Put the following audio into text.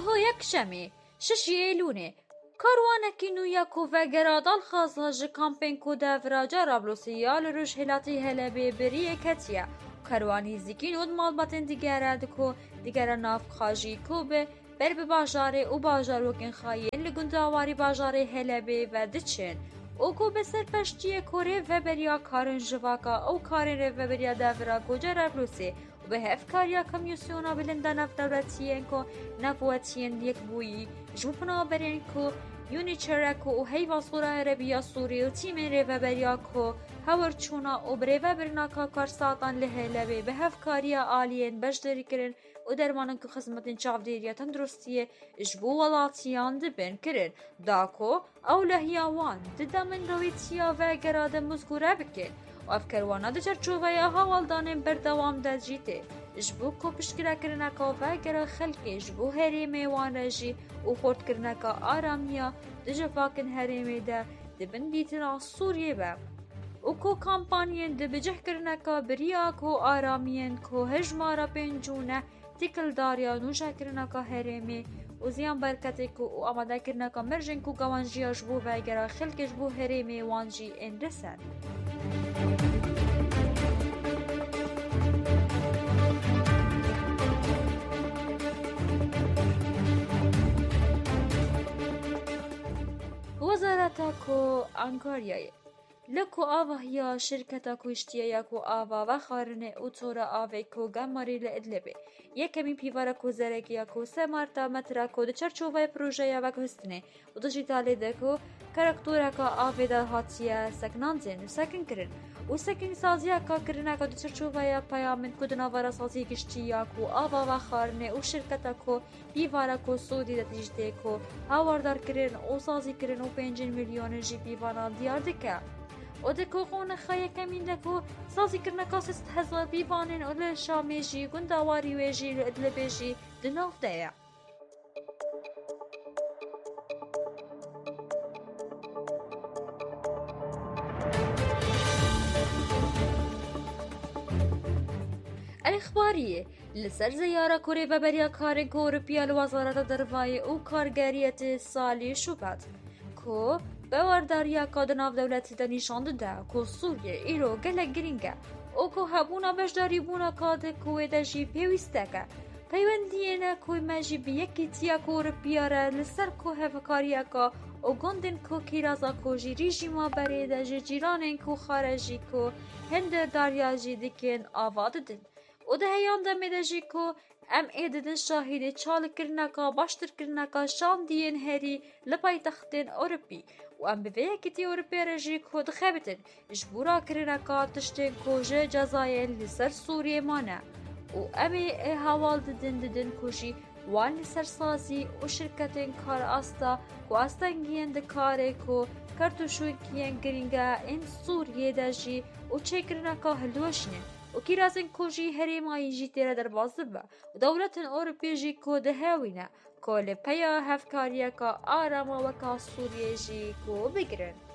ده یک شمی 6 ایلونه کاروانکی نویا کو وگرادال خازها جی کامپین کو دفرا جرابلوسیال روش هلاتی هلبی بری کتیا کاروانی زیکین ود مالباتن دیگره دکو دیگره ناف خاجی کو به بر به باجاره او باجاروکن خاین لگنداواری باجاره هلبی و دچن او کو به سرپشتی کوره و بریا کارن جواکا او کارن و بریا دفرا کو جرابلوسی به هفکاریا کمیسیونا بلنده نفت دولتیین کو نفوتیین یک بویی جوپنا برین کو یونیچرکو و هیوا صورا عربیا سوری و تیم ریوبریا کو هورچونا و بریو برناکا کارساتان لهلبی به هفکاریا آلین بشدری کرن و درمانن که خدمتین چاودیریا تندرستیه جبو ولاتیان دبن کرن داکو او لهیاوان ددامن رویتیا و گراده مزگوره بکن و افکروانا ده چرچوویا هاوالدانن بردوام ده جیته جبو کو پشتگیره کرنکا و گره خلقی جبو هریمه وان رجی و خورد کرنکا آرامیا ده جفاکن هریمه ده دبن دیتنا سوریه با و کو کامپانین ده بجه کرنکا بریا کو آرامین کو هجمارا پنجونه تیکل داریا نوشا کرنکا هریمه و زیان برکتی کو و آماده کرنکا مرجن کو گوانجیا جبو و گره خلق جبو هریمه وانجی اندسن وزارتا کو انکاریای لکو آوه یا شرکتا کو اشتیا کو آوه و خارنه او طور آوه کو گماری لعدلبه یکمی پیوارا کو زرگیا کو سمارتا مترا کو ده چرچوه پروژه یا وک هستنه و دیجیتالی ده کو کرکتورا کا آوه ده هاتیه سکناندین و سکن کرن و سکن سازیا کا کرنه که ده چرچوه یا پیامند کو ده نوارا سازی گشتیا کو آوه و خارنه و شرکتا کو پیوارا کو سودی ده دیجیته کو هاواردار کرن و سازی کرن و 5 میلیون جی پیوانا دیار دکه و دکو خون خیلی کمین دکو سازی کرنه کاسست هزار بیوانن اول شامی جی گنداواری و جی لعدلبه جی دناف دیا الاخباریه لسر زیاره کوری و بریا کارن کو اروپیا لوزارت دروای او کارگریت سالی شوبد کو باورداریا کادناف دولتی ده نشان ده کو سوریه ایرو گلک گرینگه او کو هبونا بشداری بونا کاده کوی ده جی پیوسته که پیوندیه کوی مجی بیکی تیا کو اروپیا لسر کو هفکاریا که او گندن کو کیرازا کو جی ریژیما بریده جی جیرانن کو خارجی کو هند داریا جی دکن آواده دن و ده هیان دمیده جی کو ام ایددن شاهد چال کرنکا باشتر کرنکا شان دین هری لپای تختن اوروپی و ام بویه کتی اوروپی رجی کود خبتن جبورا کرنکا تشتن کوجه جزایر لسر سوریه مانه و امی هوال ددن کوشی وان لسر سازی و شرکتن کار استا کو استنگین ده کاره کو کرتوشون کین گرینگا این سوریه دجی و چه کرنکا هلوشنه و کیرازن کوجی هریمایی جی تیره در بازبه و دولتن اوروپی جی کو ده هاوینه کو لپیا هفکاریا کا آراما و کا سوریه جی کو بگرن